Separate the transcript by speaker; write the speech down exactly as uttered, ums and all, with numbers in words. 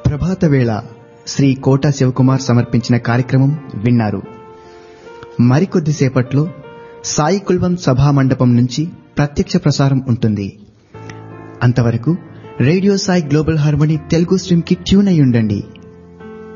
Speaker 1: ప్రభాత వేళ శ్రీ కోట శివకుమార్ సమర్పించిన కార్యక్రమం విన్నారు. మరికొద్దిసేపట్లో సాయి కుల్వం సభా మండపం నుంచి ప్రత్యక్ష ప్రసారం ఉంటుంది. అంతవరకు radio Sai global harmony Telugu stream కి ట్యూన్ అయి ఉండండి.